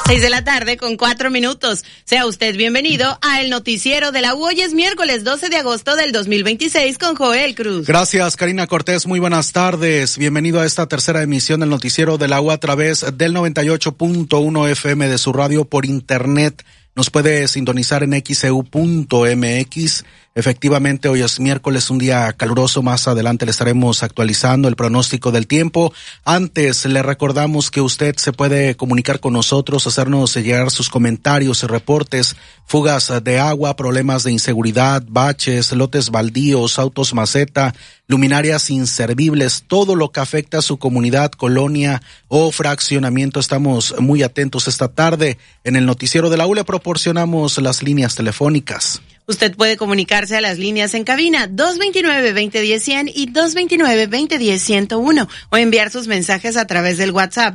6:04 p.m. Sea usted bienvenido a el noticiero de la U. Hoy es miércoles 12 de agosto del 2026 con Joel Cruz. Gracias, Karina Cortés. Muy buenas tardes. Bienvenido a esta tercera emisión del noticiero de la U a través del 98.1 FM de su radio por internet. Nos puede sintonizar en xeu.mx. Efectivamente, hoy es miércoles, un día caluroso. Más adelante le estaremos actualizando el pronóstico del tiempo. Antes, le recordamos que usted se puede comunicar con nosotros, hacernos llegar sus comentarios y reportes, fugas de agua, problemas de inseguridad, baches, lotes baldíos, autos maceta, luminarias inservibles, todo lo que afecta a su comunidad, colonia o fraccionamiento. Estamos muy atentos esta tarde. En el noticiero de la U le proporcionamos las líneas telefónicas. Usted puede comunicarse a las líneas en cabina 229-2010-100 y 229-2010-101 o enviar sus mensajes a través del WhatsApp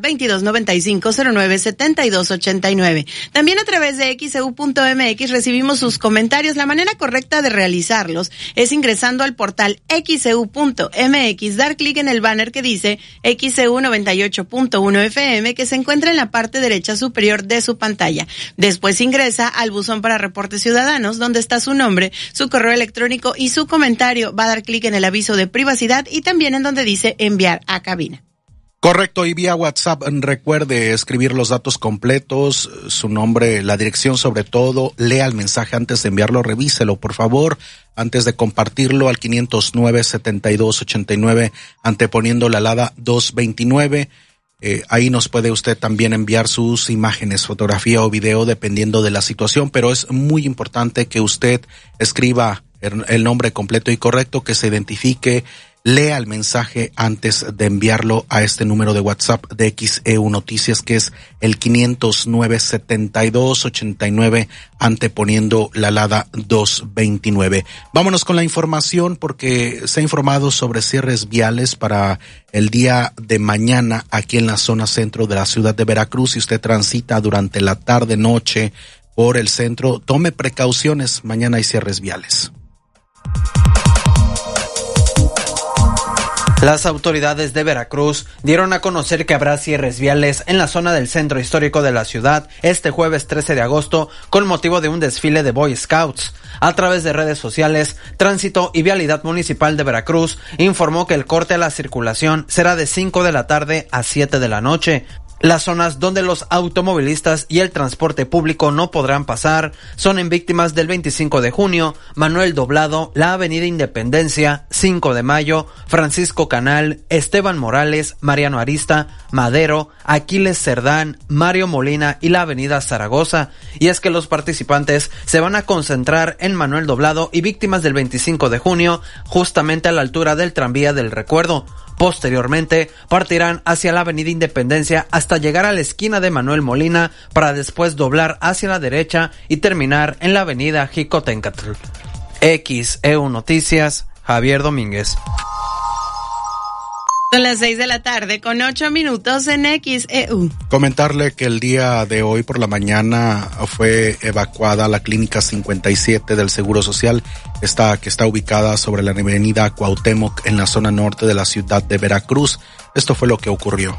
2295-097289. También a través de xeu.mx recibimos sus comentarios. La manera correcta de realizarlos es ingresando al portal xeu.mx, dar clic en el banner que dice XEU 98.1 FM que se encuentra en la parte derecha superior de su pantalla. Después ingresa al buzón para reportes ciudadanos donde está su nombre, su correo electrónico y su comentario. Va a dar clic en el aviso de privacidad y también en donde dice enviar a cabina. Correcto, y vía WhatsApp recuerde escribir los datos completos, su nombre, la dirección sobre todo, lea el mensaje antes de enviarlo, revíselo por favor, antes de compartirlo al 509-7289, anteponiendo la alada 229. Ahí nos puede usted también enviar sus imágenes, fotografía o video dependiendo de la situación, pero es muy importante que usted escriba el nombre completo y correcto, que se identifique, lea el mensaje antes de enviarlo a este número de WhatsApp de XEU Noticias, que es el 509-7289, anteponiendo la alada 229. Vámonos con la información porque se ha informado sobre cierres viales para el día de mañana aquí en la zona centro de la ciudad de Veracruz. Si usted transita durante la tarde, noche por el centro, tome precauciones. Mañana hay cierres viales. Las autoridades de Veracruz dieron a conocer que habrá cierres viales en la zona del centro histórico de la ciudad este jueves 13 de agosto con motivo de un desfile de Boy Scouts. A través de redes sociales, Tránsito y Vialidad Municipal de Veracruz informó que el corte a la circulación será de 5 de la tarde a 7 de la noche. Las zonas donde los automovilistas y el transporte público no podrán pasar son en Víctimas del 25 de junio, Manuel Doblado, la Avenida Independencia, 5 de Mayo, Francisco Canal, Esteban Morales, Mariano Arista, Madero, Aquiles Cerdán, Mario Molina y la Avenida Zaragoza. Y es que los participantes se van a concentrar en Manuel Doblado y Víctimas del 25 de junio, justamente a la altura del tranvía del Recuerdo. Posteriormente, partirán hacia la Avenida Independencia hasta llegar a la esquina de Manuel Molina para después doblar hacia la derecha y terminar en la Avenida Jicotencatl. XEU Noticias, Javier Domínguez. Son las 6:08 p.m. en XEU. Comentarle que el día de hoy por la mañana fue evacuada la Clínica 57 del Seguro Social, que está ubicada sobre la avenida Cuauhtémoc en la zona norte de la ciudad de Veracruz. Esto fue lo que ocurrió.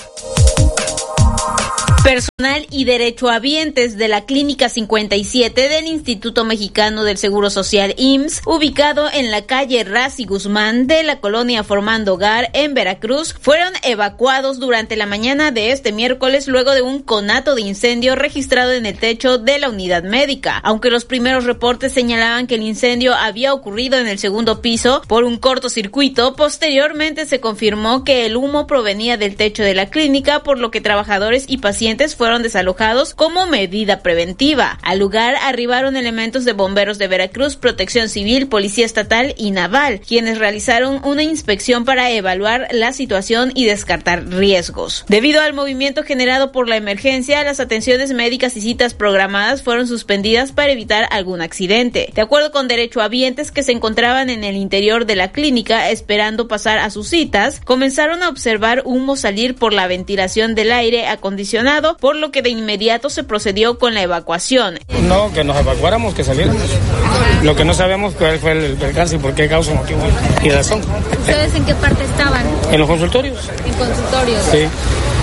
Personal y derechohabientes de la Clínica 57 del Instituto Mexicano del Seguro Social IMSS, ubicado en la calle Razi Guzmán de la colonia Formando Hogar en Veracruz, fueron evacuados durante la mañana de este miércoles luego de un conato de incendio registrado en el techo de la unidad médica. Aunque los primeros reportes señalaban que el incendio había ocurrido en el segundo piso por un cortocircuito, posteriormente se confirmó que el humo provenía del techo de la clínica, por lo que trabajadores y pacientes fueron desalojados como medida preventiva. Al lugar arribaron elementos de bomberos de Veracruz, Protección Civil, Policía Estatal y Naval, quienes realizaron una inspección para evaluar la situación y descartar riesgos. Debido al movimiento generado por la emergencia, las atenciones médicas y citas programadas fueron suspendidas para evitar algún accidente. De acuerdo con derechohabientes que se encontraban en el interior de la clínica esperando pasar a sus citas, comenzaron a observar humo salir por la ventilación del aire acondicionado, por lo que de inmediato se procedió con la evacuación. No, que nos evacuáramos, que saliéramos. Lo que no sabemos cuál fue el percance y por qué causa, motivo y razón. ¿Ustedes en qué parte estaban? En los consultorios. ¿En consultorios? Sí.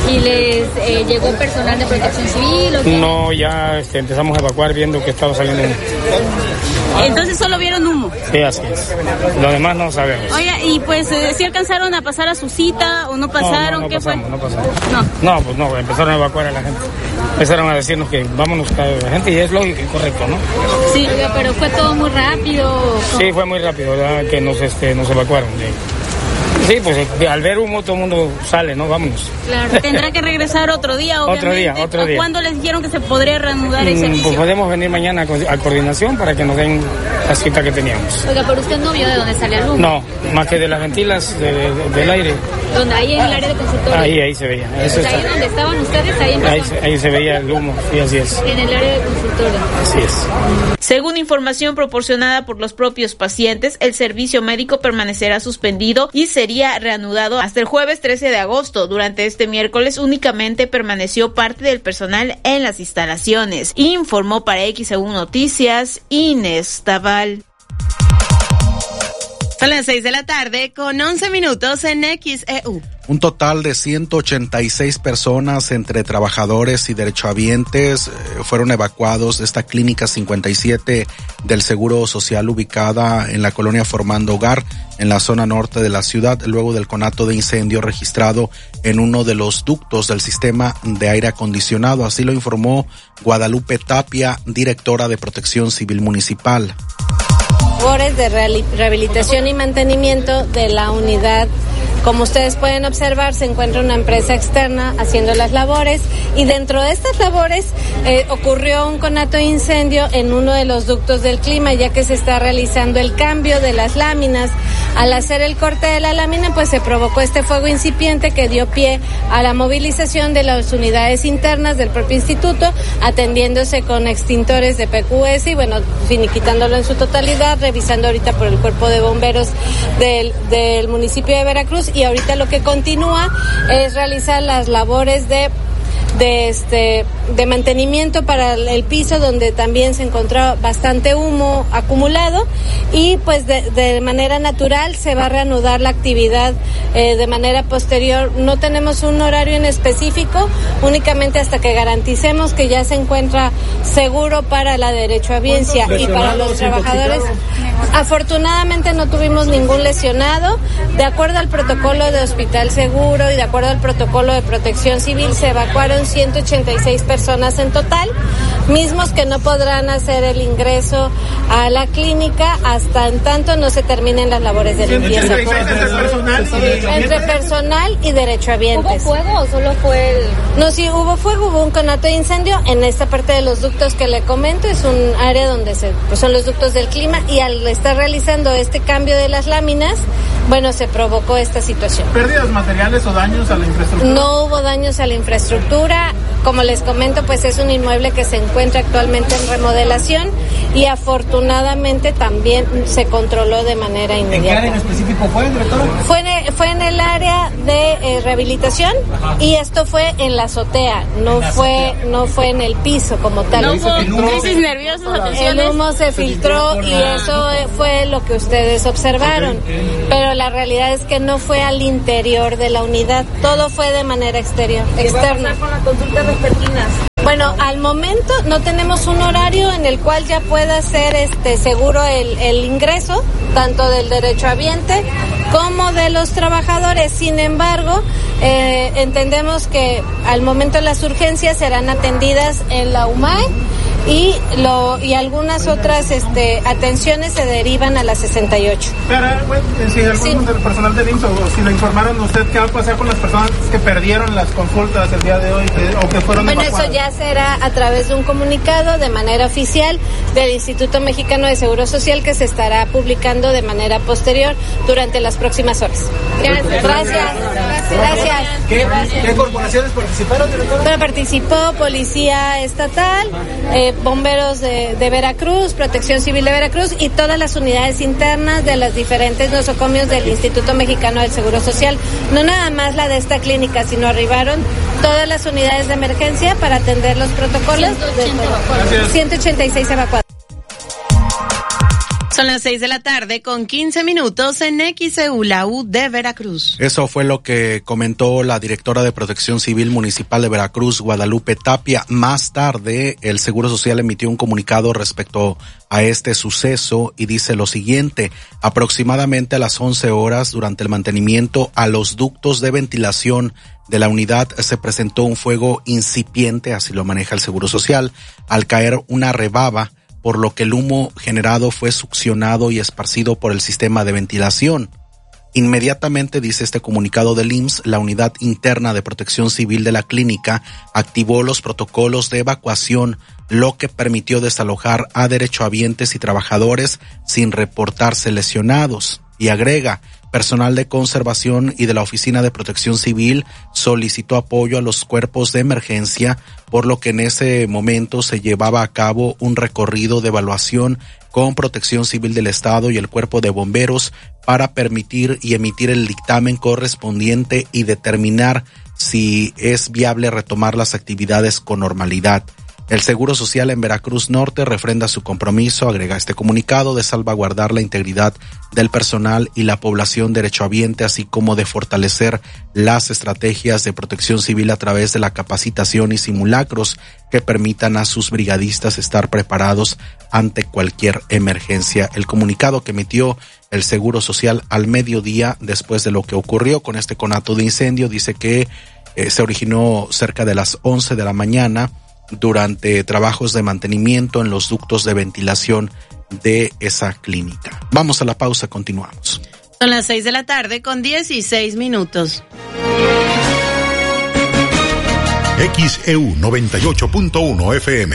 ¿Y les llegó personal de protección civil o qué? No, ya empezamos a evacuar viendo que estaba saliendo humo. Entonces solo vieron humo. Sí, así es. Lo demás no sabemos. Oiga, y pues ¿sí alcanzaron a pasar a su cita o no pasaron? No ¿Qué pasamos, fue? no pasamos. No. Pues no, empezaron a evacuar a la gente. Empezaron a decirnos que vámonos a la gente y es lógico y correcto, ¿no? Sí, oiga, pero fue todo muy rápido. Sí, fue muy rápido, ¿verdad? Que nos evacuaron. Sí, pues al ver humo todo el mundo sale, ¿no? Vámonos. Claro, tendrá que regresar otro día, obviamente. Otro día. ¿Cuándo les dijeron que se podría reanudar el servicio? Pues podemos venir mañana a coordinación para que nos den la cita que teníamos. Oiga, pero usted no vio de dónde sale el humo. No, más que de las ventilas del aire. ¿Dónde? Ahí en el área de consultorio. Ahí se veía. Eso ahí donde estaban ustedes, ahí se veía el humo, sí, así es. En el área de consultorio. Así es. Según información proporcionada por los propios pacientes, el servicio médico permanecerá suspendido y sería reanudado hasta el jueves 13 de agosto. Durante este miércoles únicamente permaneció parte del personal en las instalaciones. Informó para XEU Noticias Inés Taval. Son las 6:00 con 11 minutos en XEU. Un total de 186 personas entre trabajadores y derechohabientes fueron evacuados de esta clínica 57 del Seguro Social ubicada en la colonia Formando Hogar, en la zona norte de la ciudad, luego del conato de incendio registrado en uno de los ductos del sistema de aire acondicionado. Así lo informó Guadalupe Tapia, directora de Protección Civil Municipal. Labores de rehabilitación y mantenimiento de la unidad. Como ustedes pueden observar, se encuentra una empresa externa haciendo las labores y dentro de estas labores ocurrió un conato de incendio en uno de los ductos del clima, ya que se está realizando el cambio de las láminas. Al hacer el corte de la lámina, pues se provocó este fuego incipiente que dio pie a la movilización de las unidades internas del propio instituto, atendiéndose con extintores de PQS y bueno, finiquitándolo en su totalidad, revisando ahorita por el cuerpo de bomberos del municipio de Veracruz. Y ahorita lo que continúa es realizar las labores de mantenimiento para el piso, donde también se encontró bastante humo acumulado y pues de manera natural se va a reanudar la actividad de manera posterior. No tenemos un horario en específico, únicamente hasta que garanticemos que ya se encuentra seguro para la derechohabiencia y para los trabajadores. Afortunadamente no tuvimos ningún lesionado. De acuerdo al protocolo de Hospital Seguro y de acuerdo al protocolo de Protección Civil, se evacuaron 186 personas en total, mismos que no podrán hacer el ingreso a la clínica hasta en tanto no se terminen las labores de limpieza. Entre personal y derechohabientes. ¿Hubo fuego o solo fue el...? No, sí, hubo fuego, hubo un conato de incendio en esta parte de los ductos que le comento, es un área donde son los ductos del clima y al estar realizando este cambio de las láminas, bueno, se provocó esta situación. ¿Pérdidas materiales o daños a la infraestructura? No hubo daños a la infraestructura. Como les comento, pues es un inmueble que se encuentra actualmente en remodelación y afortunadamente también se controló de manera inmediata. ¿En qué área en específico fue, directora? Fue en el área de rehabilitación. Ajá. Y esto fue en la azotea, no fue en el piso como tal. No hubo crisis nerviosas. El humo se filtró y eso fue lo que ustedes observaron, pero la realidad es que no fue al interior de la unidad, todo fue de manera externa. ¿Qué va a pasar con las consultas vespertinas? Bueno, al momento no tenemos un horario en el cual ya pueda ser seguro el ingreso, tanto del derechohabiente como de los trabajadores. Sin embargo, entendemos que al momento las urgencias serán atendidas en la UMAE y algunas otras atenciones se derivan a la 68. Pero, bueno, si algún del personal del IMSS o si lo informaron usted, ¿qué va a pasar con las personas que perdieron las consultas el día de hoy o que fueron evacuadas? Bueno, eso ya será a través de un comunicado de manera oficial del Instituto Mexicano de Seguro Social que se estará publicando de manera posterior durante las próximas horas. Gracias. ¿Qué corporaciones participaron, directora? Bueno, participó Policía Estatal, Bomberos de Veracruz, Protección Civil de Veracruz y todas las unidades internas de las diferentes nosocomios del Instituto Mexicano del Seguro Social. No nada más la de esta clínica, sino arribaron todas las unidades de emergencia para atender los protocolos. 186 evacuados. Son las 6:15 p.m. en XEU, la U de Veracruz. Eso fue lo que comentó la directora de Protección Civil Municipal de Veracruz, Guadalupe Tapia. Más tarde, el Seguro Social emitió un comunicado respecto a este suceso y dice lo siguiente: aproximadamente a las 11 horas, durante el mantenimiento a los ductos de ventilación de la unidad, se presentó un fuego incipiente, así lo maneja el Seguro Social, al caer una rebaba, por lo que el humo generado fue succionado y esparcido por el sistema de ventilación. Inmediatamente, dice este comunicado del IMSS, la unidad interna de protección civil de la clínica activó los protocolos de evacuación, lo que permitió desalojar a derechohabientes y trabajadores sin reportarse lesionados. Y agrega, personal de conservación y de la Oficina de Protección Civil solicitó apoyo a los cuerpos de emergencia, por lo que en ese momento se llevaba a cabo un recorrido de evaluación con Protección Civil del Estado y el Cuerpo de Bomberos para permitir y emitir el dictamen correspondiente y determinar si es viable retomar las actividades con normalidad. El Seguro Social en Veracruz Norte refrenda su compromiso, agrega este comunicado, de salvaguardar la integridad del personal y la población derechohabiente, así como de fortalecer las estrategias de protección civil a través de la capacitación y simulacros que permitan a sus brigadistas estar preparados ante cualquier emergencia. El comunicado que emitió el Seguro Social al mediodía, después de lo que ocurrió con este conato de incendio, dice que se originó cerca de las 11 de la mañana durante trabajos de mantenimiento en los ductos de ventilación de esa clínica. Vamos a la pausa, continuamos. Son las 6:16 p.m. XEU 98.1 FM.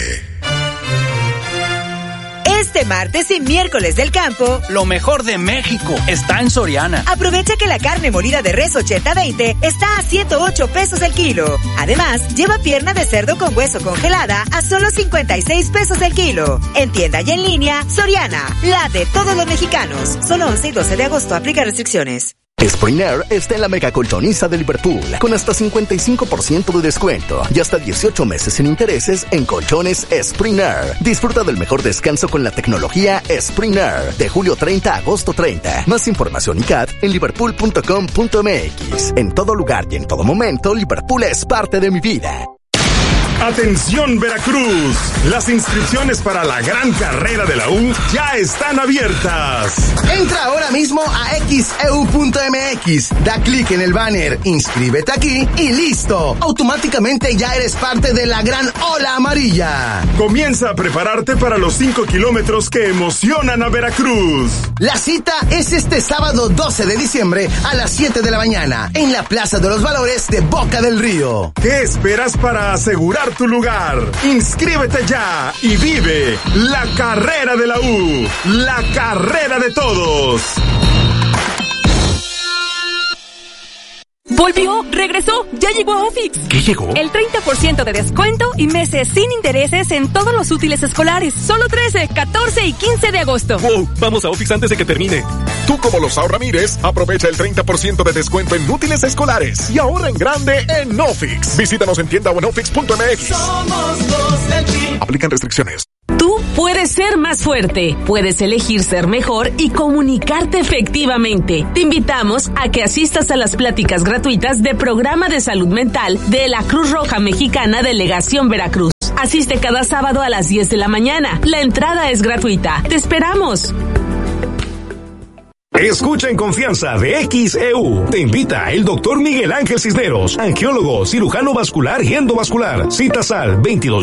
Este martes y miércoles del campo, lo mejor de México está en Soriana. Aprovecha que la carne molida de res 80-20 está a 108 pesos el kilo. Además, lleva pierna de cerdo con hueso congelada a solo 56 pesos el kilo. En tienda y en línea, Soriana, la de todos los mexicanos. Solo 11 y 12 de agosto, aplica restricciones. Spring Air está en la mega colchoniza de Liverpool, con hasta 55% de descuento y hasta 18 meses sin intereses en colchones Spring Air. Disfruta del mejor descanso con la tecnología Spring Air, de julio 30 a agosto 30. Más información y CAT en liverpool.com.mx. En todo lugar y en todo momento, Liverpool es parte de mi vida. Atención Veracruz, las inscripciones para la gran carrera de la U ya están abiertas. Entra ahora mismo a xeu.mx, da clic en el banner, inscríbete aquí y listo. Automáticamente ya eres parte de la gran ola amarilla. Comienza a prepararte para los 5 kilómetros que emocionan a Veracruz. La cita es este sábado 12 de diciembre a las 7 de la mañana en la Plaza de los Valores de Boca del Río. ¿Qué esperas para asegurar tu lugar? Inscríbete ya y vive la carrera de la U, la carrera de todos. Volvió, regresó, ya llegó a Ofix. ¿Qué llegó? El 30% de descuento y meses sin intereses en todos los útiles escolares. Solo 13, 14 y 15 de agosto. ¡Wow! Vamos a Ofix antes de que termine. Tú, como los Ramírez, aprovecha el 30% de descuento en útiles escolares y ahorra en grande en Ofix. Visítanos en tienda o en ofix.mx. Somos los del team. Aplican restricciones. Tú puedes ser más fuerte, puedes elegir ser mejor y comunicarte efectivamente. Te invitamos a que asistas a las pláticas gratuitas de Programa de Salud Mental de la Cruz Roja Mexicana Delegación Veracruz. Asiste cada sábado a las 10 de la mañana. La entrada es gratuita. ¡Te esperamos! Escucha en confianza de XEU. Te invita el doctor Miguel Ángel Cisneros, angiólogo, cirujano vascular y endovascular. Citas al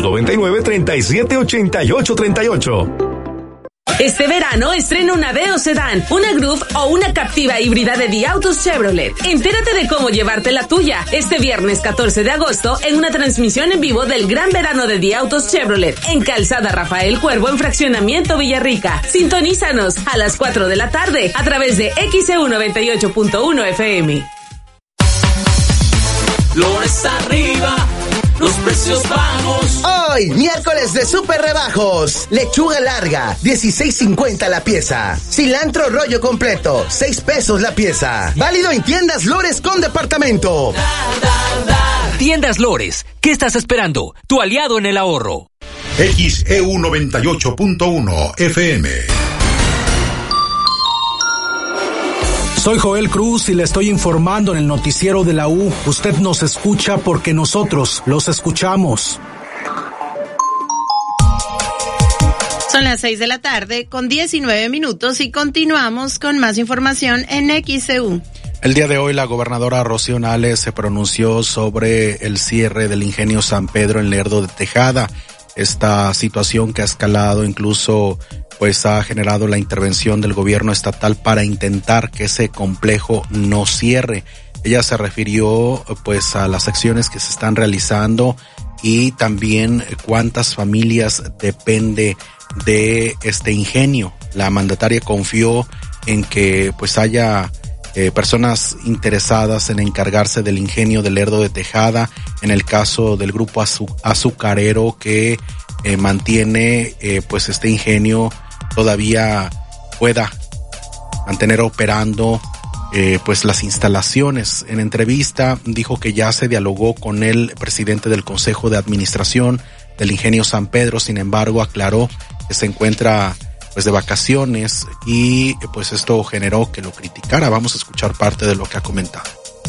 2299-378838. Este verano estrena una Aveo Sedán, una Groove o una Captiva híbrida de The Autos Chevrolet. Entérate de cómo llevarte la tuya este viernes 14 de agosto en una transmisión en vivo del Gran Verano de The Autos Chevrolet en Calzada Rafael Cuervo en Fraccionamiento Villarrica. Sintonízanos a las 4 de la tarde a través de XEU 98.1 FM. Flores arriba, los precios bajos. Hoy, miércoles de super rebajos. Lechuga larga, 16.50 la pieza. Cilantro rollo completo, 6 pesos la pieza. Válido en tiendas Lores con departamento. Tiendas Lores, ¿qué estás esperando? Tu aliado en el ahorro. XEU 98.1 FM. Soy Joel Cruz y le estoy informando en el noticiero de la U. Usted nos escucha porque nosotros los escuchamos. Son las 6 de la tarde con 19 minutos y continuamos con más información en XEU. El día de hoy la gobernadora Rocío Nale se pronunció sobre el cierre del ingenio San Pedro en Lerdo de Tejada. Esta situación que ha escalado incluso pues ha generado la intervención del gobierno estatal para intentar que ese complejo no cierre. Ella se refirió pues a las acciones que se están realizando y también cuántas familias depende de este ingenio. La mandataria confió en que pues haya personas interesadas en encargarse del ingenio del Lerdo de Tejada, en el caso del grupo azucarero que mantiene pues este ingenio todavía pueda mantener operando pues las instalaciones. En entrevista dijo que ya se dialogó con el presidente del Consejo de Administración del Ingenio San Pedro, sin embargo aclaró que se encuentra pues de vacaciones y pues esto generó que lo criticara. Vamos a escuchar parte de lo que ha comentado.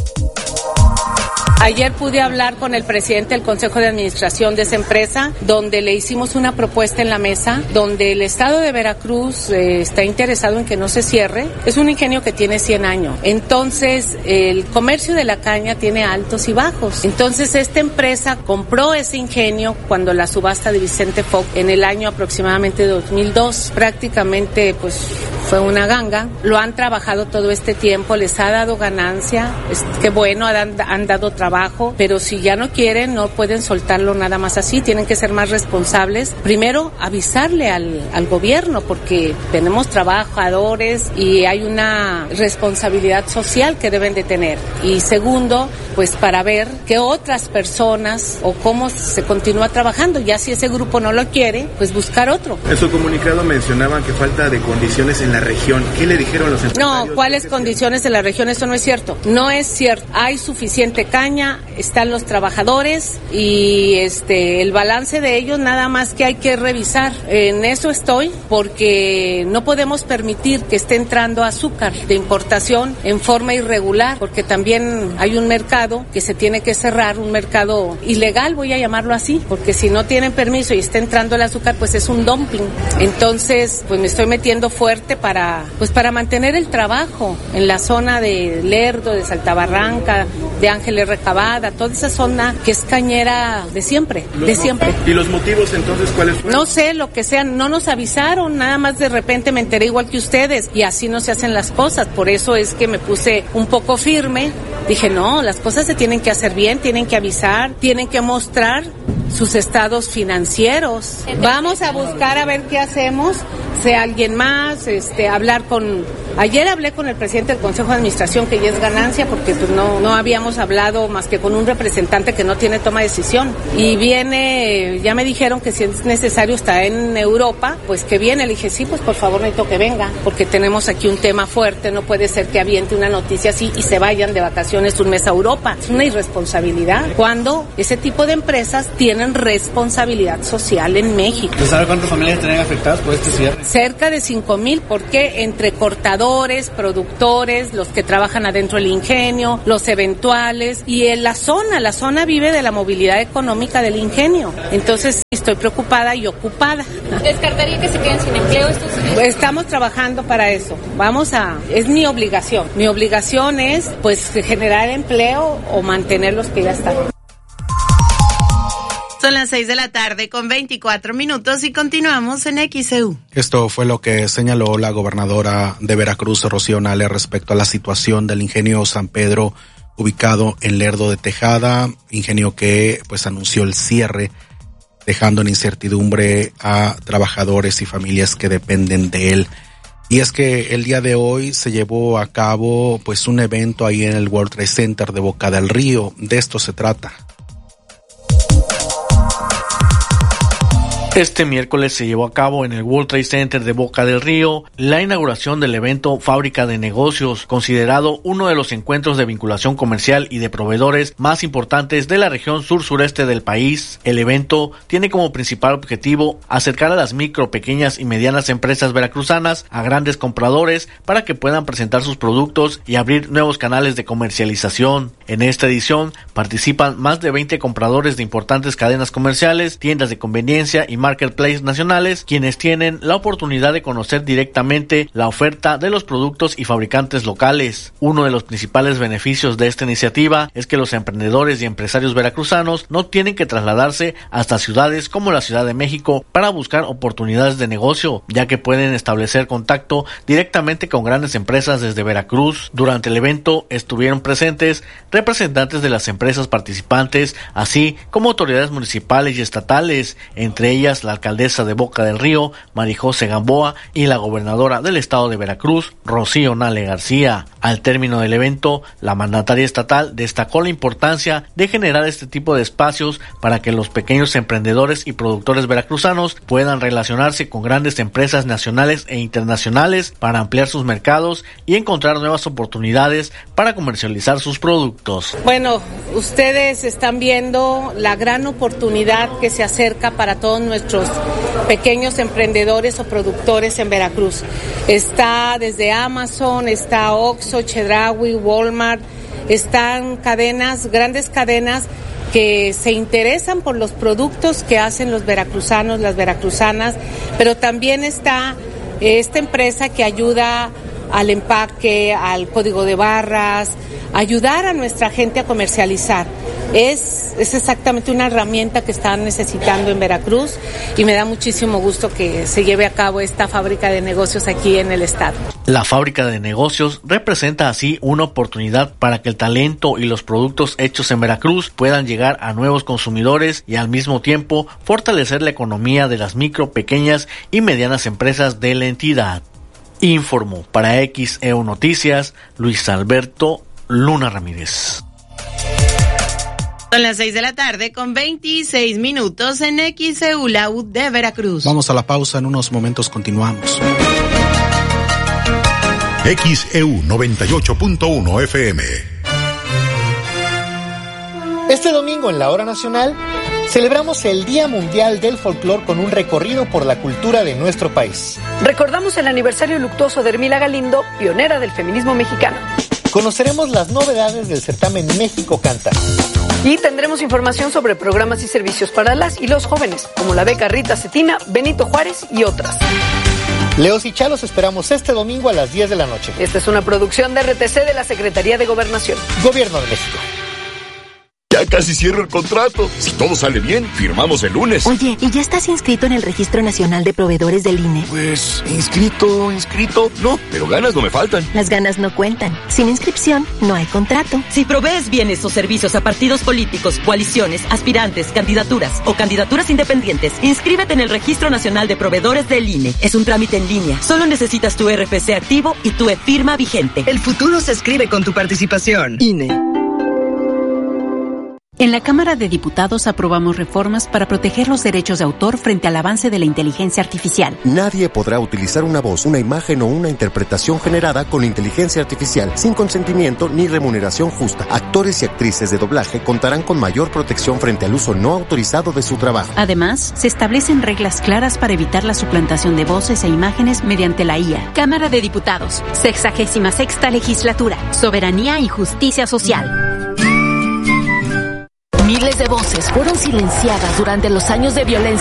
Ayer pude hablar con el presidente del Consejo de Administración de esa empresa, donde le hicimos una propuesta en la mesa, donde el Estado de Veracruz está interesado en que no se cierre. Es un ingenio que tiene 100 años. Entonces, el comercio de la caña tiene altos y bajos. Entonces, esta empresa compró ese ingenio cuando la subasta de Vicente Fox en el año aproximadamente 2002. Prácticamente, pues, fue una ganga. Lo han trabajado todo este tiempo, les ha dado ganancia. Qué bueno, han dado trabajo, pero si ya no quieren, no pueden soltarlo nada más así, tienen que ser más responsables. Primero, avisarle al gobierno, porque tenemos trabajadores y hay una responsabilidad social que deben de tener. Y segundo, pues para ver qué otras personas o cómo se continúa trabajando, ya si ese grupo no lo quiere, pues buscar otro. En su comunicado mencionaban que falta de condiciones en la región. ¿Qué le dijeron los empresarios? No, ¿cuáles condiciones en la región? Eso no es cierto. No es cierto. Hay suficiente caña, están los trabajadores y el balance de ellos nada más que hay que revisar. En eso estoy, porque no podemos permitir que esté entrando azúcar de importación en forma irregular, porque también hay un mercado que se tiene que cerrar, un mercado ilegal, voy a llamarlo así, porque si no tienen permiso y está entrando el azúcar, pues es un dumping. Entonces, pues me estoy metiendo fuerte para mantener el trabajo en la zona de Lerdo, de Saltabarranca, de Ángeles Recabada, toda esa zona que es cañera de siempre, ¿Y los motivos entonces cuáles fueron? No sé, lo que sean, no nos avisaron, nada más de repente me enteré igual que ustedes y así no se hacen las cosas, por eso es que me puse un poco firme, dije no, las cosas se tienen que hacer bien, tienen que avisar, tienen que mostrar sus estados financieros. Vamos a buscar a ver qué hacemos, sea alguien más, hablar con... Ayer hablé con el presidente del Consejo de Administración, que ya es ganancia, porque pues no habíamos hablado más que con un representante que no tiene toma de decisión. Y viene, ya me dijeron que si es necesario está en Europa, pues que viene. Le dije, sí, pues por favor necesito que venga, porque tenemos aquí un tema fuerte, no puede ser que aviente una noticia así y se vayan de vacaciones un mes a Europa. Es una irresponsabilidad, cuando ese tipo de empresas tienen responsabilidad social en México. ¿Sabe cuántas familias tienen afectadas por este cierre? Cerca de 5,000, porque entre cortadores, productores, los que trabajan adentro del ingenio, los eventuales, y en la zona vive de la movilidad económica del ingenio. Entonces estoy preocupada y ocupada. ¿Descartaría que se queden sin empleo estos? Estamos trabajando para eso. Es mi obligación. Mi obligación es pues generar empleo o mantener los que ya están. Son las 6 de la tarde con 24 minutos y continuamos en XEU. Esto fue lo que señaló la gobernadora de Veracruz, Rocío Nale, respecto a la situación del ingenio San Pedro, ubicado en Lerdo de Tejada, ingenio que pues anunció el cierre, dejando en incertidumbre a trabajadores y familias que dependen de él. Y es que el día de hoy se llevó a cabo pues un evento ahí en el World Trade Center de Boca del Río. De esto se trata. Este miércoles se llevó a cabo en el World Trade Center de Boca del Río la inauguración del evento Fábrica de Negocios, considerado uno de los encuentros de vinculación comercial y de proveedores más importantes de la región sur-sureste del país. El evento tiene como principal objetivo acercar a las micro, pequeñas y medianas empresas veracruzanas a grandes compradores para que puedan presentar sus productos y abrir nuevos canales de comercialización. En esta edición participan más de 20 compradores de importantes cadenas comerciales, tiendas de conveniencia y marketplace nacionales, quienes tienen la oportunidad de conocer directamente la oferta de los productos y fabricantes locales. Uno de los principales beneficios de esta iniciativa es que los emprendedores y empresarios veracruzanos no tienen que trasladarse hasta ciudades como la Ciudad de México para buscar oportunidades de negocio, ya que pueden establecer contacto directamente con grandes empresas desde Veracruz. Durante el evento estuvieron presentes representantes de las empresas participantes, así como autoridades municipales y estatales, entre ellas la alcaldesa de Boca del Río, Marijose Gamboa, y la gobernadora del estado de Veracruz, Rocío Nale García. Al término del evento, la mandataria estatal destacó la importancia de generar este tipo de espacios para que los pequeños emprendedores y productores veracruzanos puedan relacionarse con grandes empresas nacionales e internacionales para ampliar sus mercados y encontrar nuevas oportunidades para comercializar sus productos. Bueno, ustedes están viendo la gran oportunidad que se acerca para todos nuestros pequeños emprendedores o productores en Veracruz. Está desde Amazon, está Oxxo, Chedraui, Walmart, están cadenas, grandes cadenas que se interesan por los productos que hacen los veracruzanos, las veracruzanas, pero también está esta empresa que ayuda al empaque, al código de barras, ayudar a nuestra gente a comercializar. Es exactamente una herramienta que están necesitando en Veracruz y me da muchísimo gusto que se lleve a cabo esta fábrica de negocios aquí en el estado. La fábrica de negocios representa así una oportunidad para que el talento y los productos hechos en Veracruz puedan llegar a nuevos consumidores y al mismo tiempo fortalecer la economía de las micro, pequeñas y medianas empresas de la entidad. Informó para XEU Noticias Luis Alberto Luna Ramírez. Son las 6 de la tarde con 26 minutos en XEU, la U de Veracruz. Vamos a la pausa, en unos momentos continuamos. XEU 98.1 FM. Este domingo en la Hora Nacional celebramos el Día Mundial del Folclor con un recorrido por la cultura de nuestro país. Recordamos el aniversario luctuoso de Hermila Galindo, pionera del feminismo mexicano. Conoceremos las novedades del certamen México Canta. Y tendremos información sobre programas y servicios para las y los jóvenes, como la beca Rita Cetina, Benito Juárez y otras. Leos y Chalos esperamos este domingo a las 10 de la noche. Esta es una producción de RTC de la Secretaría de Gobernación. Gobierno de México. Ya casi cierro el contrato. Si todo sale bien, firmamos el lunes. Oye, ¿y ya estás inscrito en el Registro Nacional de Proveedores del INE? Pues, inscrito, no, pero ganas no me faltan. Las ganas no cuentan. Sin inscripción, no hay contrato. Si provees bienes o servicios a partidos políticos, coaliciones, aspirantes, candidaturas o candidaturas independientes, inscríbete en el Registro Nacional de Proveedores del INE. Es un trámite en línea. Solo necesitas tu RFC activo y tu e-firma vigente. El futuro se escribe con tu participación. INE. En la Cámara de Diputados aprobamos reformas para proteger los derechos de autor frente al avance de la inteligencia artificial. Nadie podrá utilizar una voz, una imagen o una interpretación generada con inteligencia artificial sin consentimiento ni remuneración justa. Actores y actrices de doblaje contarán con mayor protección frente al uso no autorizado de su trabajo. Además, se establecen reglas claras para evitar la suplantación de voces e imágenes mediante la IA. Cámara de Diputados, 66ª Legislatura, Soberanía y Justicia Social. Miles de voces fueron silenciadas durante los años de violencia